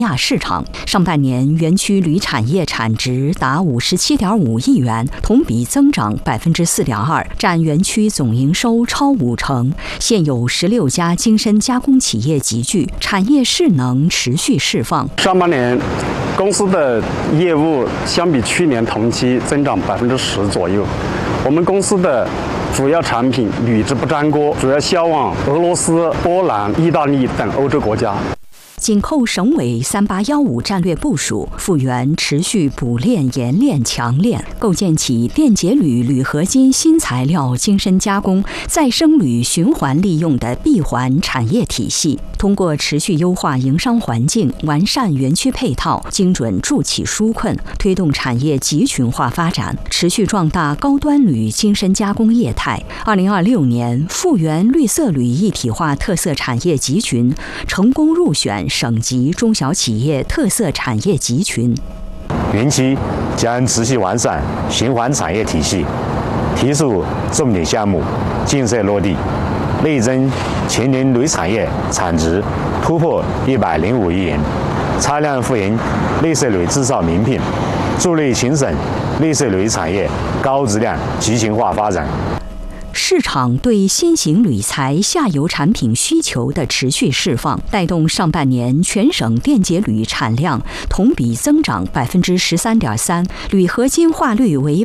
亚市场。上半年园区铝产业产值达57.5亿元，同比增长4.2%，占园区总营收超50%。现有16家精深加工企业集聚，产业势能持续释放。 上半年公司的业务相比去年同期增长10%左右。我们公司的主要产品铝制不粘锅，主要销往俄罗斯、波兰、意大利等欧洲国家。 紧扣省委3815战略部署，复原持续补炼、冶炼、强炼，构建起电解铝铝合金新材料精深加工、再生铝循环利用的闭环产业体系。通过持续优化营商环境、完善园区配套、精准筑起纾困，推动产业集群化发展，持续壮大高端铝精深加工业态。2026年，复原绿色铝一体化特色产业集群成功入选省级中小企业特色产业集群。 园区将持续完善循环产业体系，提速重点项目建设落地，力争全年铝产业产值突破105亿元，擦亮富源绿色铝制造名片，助力全省绿色铝产业高质量集群化发展。 市场对新型铝材下游产品需求的持续释放，带动上半年全省电解铝产量同比增长13.3%，铝合金化率为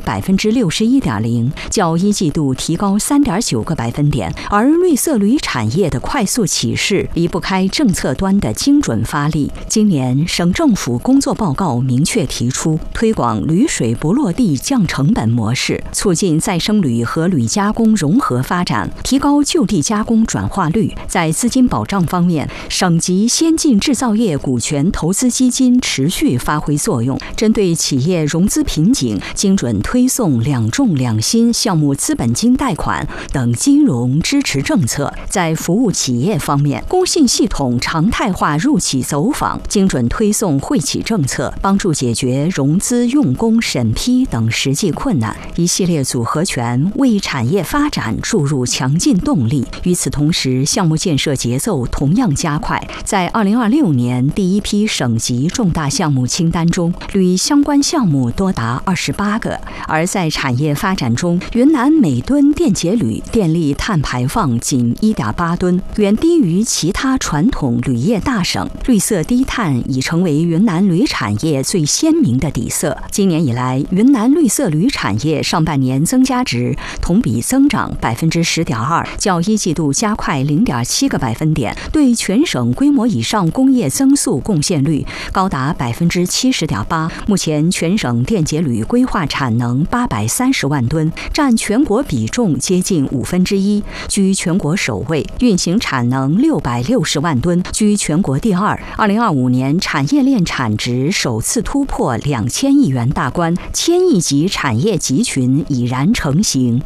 61.0%，较一季度提高3.9个百分点。而绿色铝产业的快速起势，离不开政策端的精准发力。今年省政府工作报告明确提出，推广铝水不落地降成本模式，促进再生铝和铝加工融合发展，提高就地加工转化率。在资金保障方面，省级先进制造业股权投资基金持续发挥作用，针对企业融资瓶颈，精准推送两重两新项目资本金贷款等金融支持政策。在服务企业方面，工信系统常态化入企走访，精准推送惠企政策，帮助解决融资、用工、审批等实际困难。一系列组合拳为产业发展注入强劲动力。与此同时，项目建设节奏同样加快。在2026年第一批省级重大项目清单中，铝相关项目多达28个。而在产业发展中，云南每吨电解铝电力碳排放仅1.8吨，远低于其他传统铝业大省。绿色低碳已成为云南铝产业最鲜明的底色。今年以来，云南绿色铝产业上半年增加值同比增长10.2%，较一季度加快0.7个百分点，对全省规模以上工业增速贡献率高达70.8%。目前全省电解铝规划产能830万吨，占全国比重接近1/5，居全国首位；运行产能660万吨，居全国第二。2025年产业链产值首次突破2000亿元大关，1000亿级产业集群已然成型。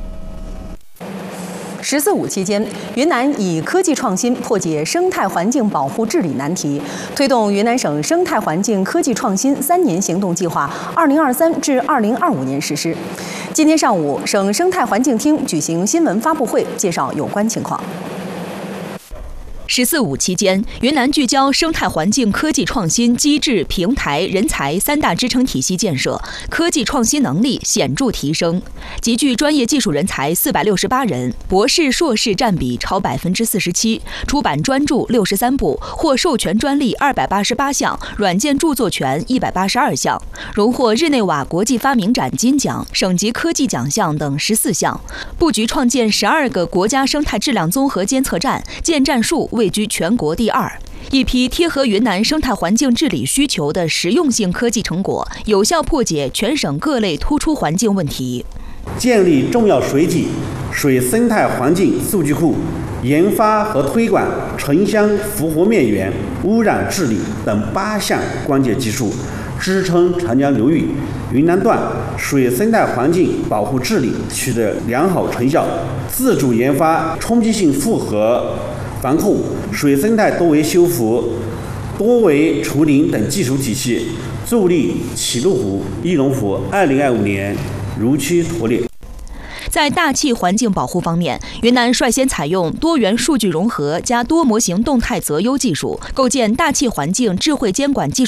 14.5期间，云南以科技创新破解生态环境保护治理难题，推动云南省生态环境科技创新3年行动计划2023至2025年实施。今天上午，省生态环境厅举行新闻发布会，介绍有关情况。 14.5期间，云南聚焦生态环境科技创新机制、平台、人才3大支撑体系建设，科技创新能力显著提升，集聚专业技术人才468人，博士、硕士占比超47%，出版专著63部，获授权专利288项，软件著作权182项，荣获日内瓦国际发明展金奖、省级科技奖项等14项，布局创建12个国家生态质量综合监测站，建站数位居全国第2。一批贴合云南生态环境治理需求的实用性科技成果，有效破解全省各类突出环境问题。 建立重要水体、水生态环境数据库，研发和推广城乡复活面源、污染治理等8项关键技术，支撑长江流域云南段水生态环境保护治理取得良好成效，自主研发冲击性复合防控、水生态多维修复、多维除林等技术体系，助力启路湖、翼龙湖2025年如期脱列。 在大气环境保护方面，云南率先采用多元数据融合加多模型动态择优技术，构建大气环境智慧监管技术